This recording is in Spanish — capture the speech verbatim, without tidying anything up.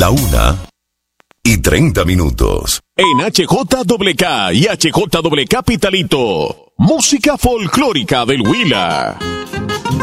La una y treinta minutos. En H J K K y H J K Capitalito, música folclórica del Huila.